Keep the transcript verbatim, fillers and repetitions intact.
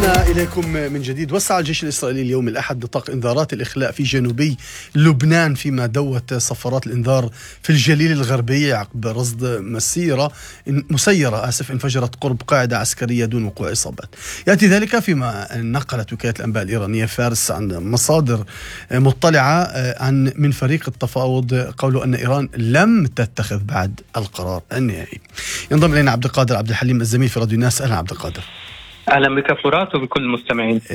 عدنا إليكم من جديد. وسع الجيش الإسرائيلي اليوم الأحد نطاق إنذارات الإخلاء في جنوبي لبنان، فيما دوت صفارات الإنذار في الجليل الغربي عقب رصد مسيرة مسيرة آسف انفجرت قرب قاعدة عسكرية دون وقوع إصابات. يأتي ذلك فيما نقلت وكالة الأنباء الإيرانية فارس عن مصادر مطلعة عن من فريق التفاوض قولوا أن إيران لم تتخذ بعد القرار النهائي. ينضم إلينا عبد القادر عبد الحليم الزميل في راديو الناس. أهلا عبد القادر. أهلا بك فرات وبكل المستمعين.